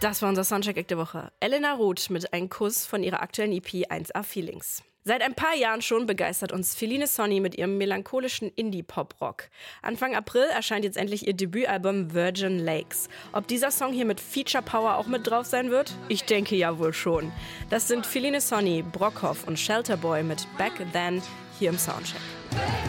Das war unser Soundcheck der Woche. Elena Roth mit einem Kuss von ihrer aktuellen EP 1A Feelings. Seit ein paar Jahren schon begeistert uns Feline Sonny mit ihrem melancholischen Indie-Pop-Rock. Anfang April erscheint jetzt endlich ihr Debütalbum Virgin Lakes. Ob dieser Song hier mit Feature-Power auch mit drauf sein wird? Ich denke ja wohl schon. Das sind Feline Sonny, Brockhoff und Shelterboy mit Back Then hier im Soundcheck.